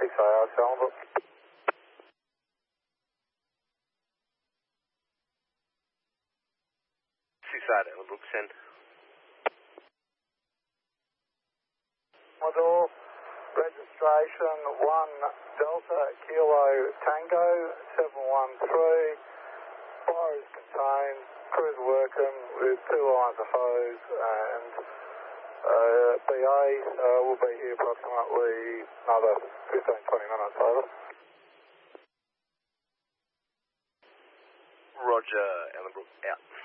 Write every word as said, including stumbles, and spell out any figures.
six A R, Sellenbrook. six eight, Ellenbrook, send. Model, registration one Delta Kilo Tango seven one three. Fire is contained, crew's working with two lines of hose, and uh, B A uh, will be here approximately another fifteen to twenty minutes, over. Roger, Ellenbrook, out.